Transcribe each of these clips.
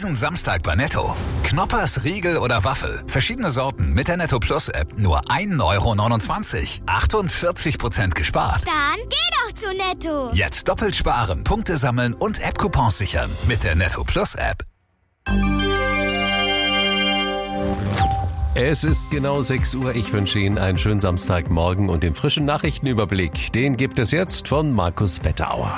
Diesen Samstag bei Netto. Knoppers, Riegel oder Waffel. Verschiedene Sorten mit der Netto Plus App. Nur 1,29 €. 48% gespart. Dann geh doch zu Netto. Jetzt doppelt sparen, Punkte sammeln und App-Coupons sichern. Mit der Netto Plus App. Es ist genau 6 Uhr. Ich wünsche Ihnen einen schönen Samstagmorgen und den frischen Nachrichtenüberblick. Den gibt es jetzt von Markus Wetterauer.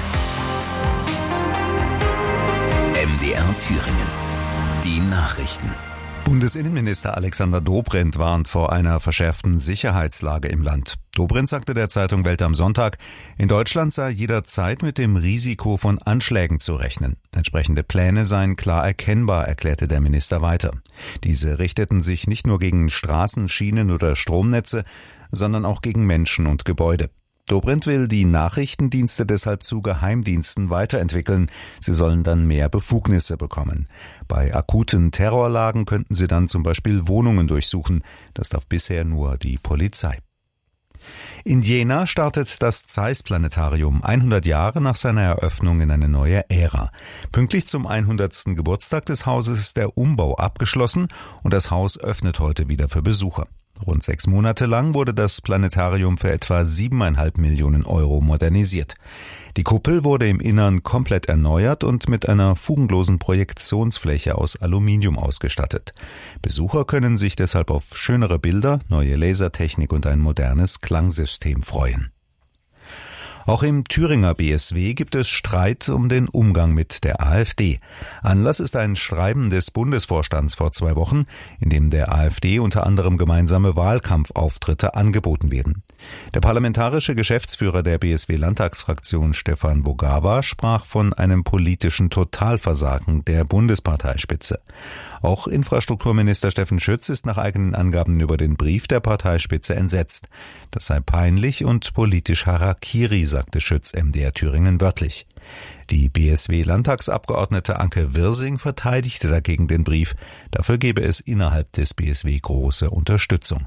MDR Thüringen. Die Nachrichten. Bundesinnenminister Alexander Dobrindt warnt vor einer verschärften Sicherheitslage im Land. Dobrindt sagte der Zeitung Welt am Sonntag, in Deutschland sei jederzeit mit dem Risiko von Anschlägen zu rechnen. Entsprechende Pläne seien klar erkennbar, erklärte der Minister weiter. Diese richteten sich nicht nur gegen Straßen, Schienen oder Stromnetze, sondern auch gegen Menschen und Gebäude. Dobrindt will die Nachrichtendienste deshalb zu Geheimdiensten weiterentwickeln. Sie sollen dann mehr Befugnisse bekommen. Bei akuten Terrorlagen könnten sie dann zum Beispiel Wohnungen durchsuchen. Das darf bisher nur die Polizei. In Jena startet das Zeiss-Planetarium 100 Jahre nach seiner Eröffnung in eine neue Ära. Pünktlich zum 100. Geburtstag des Hauses ist der Umbau abgeschlossen und das Haus öffnet heute wieder für Besucher. Rund 6 Monate lang wurde das Planetarium für etwa 7,5 Millionen € modernisiert. Die Kuppel wurde im Innern komplett erneuert und mit einer fugenlosen Projektionsfläche aus Aluminium ausgestattet. Besucher können sich deshalb auf schönere Bilder, neue Lasertechnik und ein modernes Klangsystem freuen. Auch im Thüringer BSW gibt es Streit um den Umgang mit der AfD. Anlass ist ein Schreiben des Bundesvorstands vor 2 Wochen, in dem der AfD unter anderem gemeinsame Wahlkampfauftritte angeboten werden. Der parlamentarische Geschäftsführer der BSW-Landtagsfraktion Stefan Bogawa sprach von einem politischen Totalversagen der Bundesparteispitze. Auch Infrastrukturminister Steffen Schütz ist nach eigenen Angaben über den Brief der Parteispitze entsetzt. Das sei peinlich und politisch Harakiri, sagte Schütz MDR Thüringen wörtlich. Die BSW-Landtagsabgeordnete Anke Wirsing verteidigte dagegen den Brief. Dafür gebe es innerhalb des BSW große Unterstützung.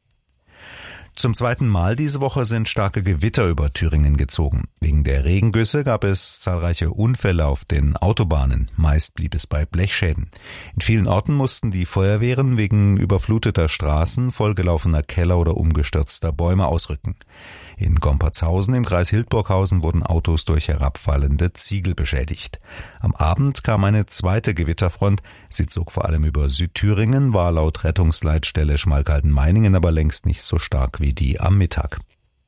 Zum 2. Mal diese Woche sind starke Gewitter über Thüringen gezogen. Wegen der Regengüsse gab es zahlreiche Unfälle auf den Autobahnen. Meist blieb es bei Blechschäden. In vielen Orten mussten die Feuerwehren wegen überfluteter Straßen, vollgelaufener Keller oder umgestürzter Bäume ausrücken. In Gompertshausen im Kreis Hildburghausen wurden Autos durch herabfallende Ziegel beschädigt. Am Abend kam eine zweite Gewitterfront. Sie zog vor allem über Südthüringen, war laut Rettungsleitstelle Schmalkalden-Meiningen aber längst nicht so stark wie die am Mittag.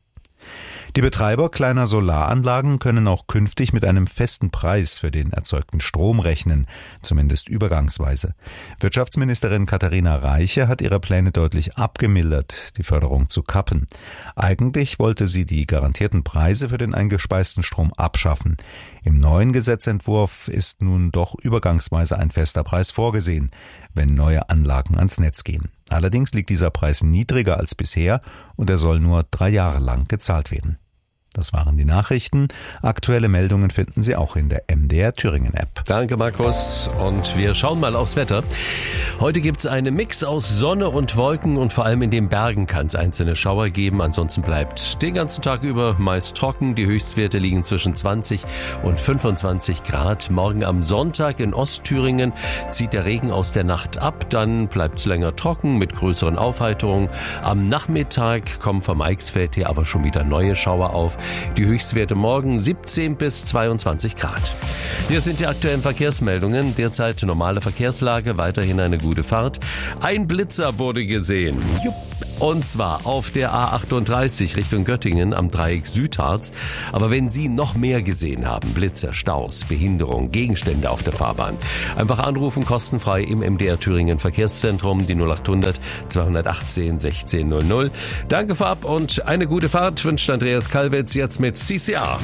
Die Betreiber kleiner Solaranlagen können auch künftig mit einem festen Preis für den erzeugten Strom rechnen, zumindest übergangsweise. Wirtschaftsministerin Katharina Reiche hat ihre Pläne deutlich abgemildert, die Förderung zu kappen. Eigentlich wollte sie die garantierten Preise für den eingespeisten Strom abschaffen. Im neuen Gesetzentwurf ist nun doch übergangsweise ein fester Preis vorgesehen, wenn neue Anlagen ans Netz gehen. Allerdings liegt dieser Preis niedriger als bisher und er soll nur 3 Jahre lang gezahlt werden. Das waren die Nachrichten. Aktuelle Meldungen finden Sie auch in der MDR Thüringen App. Danke, Markus. Und wir schauen mal aufs Wetter. Heute gibt es einen Mix aus Sonne und Wolken und vor allem in den Bergen kann es einzelne Schauer geben. Ansonsten bleibt den ganzen Tag über meist trocken. Die Höchstwerte liegen zwischen 20 und 25 Grad. Morgen am Sonntag in Ostthüringen zieht der Regen aus der Nacht ab. Dann bleibt es länger trocken mit größeren Aufheiterungen. Am Nachmittag kommen vom Eichsfeld her aber schon wieder neue Schauer auf. Die Höchstwerte morgen 17 bis 22 Grad. Hier sind die aktuellen Verkehrsmeldungen. Derzeit normale Verkehrslage, weiterhin eine gute Fahrt. Ein Blitzer wurde gesehen. Und zwar auf der A38 Richtung Göttingen am Dreieck Südharz. Aber wenn Sie noch mehr gesehen haben, Blitzer, Staus, Behinderung, Gegenstände auf der Fahrbahn, einfach anrufen, kostenfrei im MDR Thüringen Verkehrszentrum, die 0800 218 1600. Danke vorab und eine gute Fahrt wünscht Andreas Kalwitz jetzt mit CCR.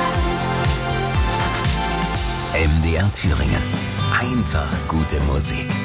MDR Thüringen. Einfach gute Musik.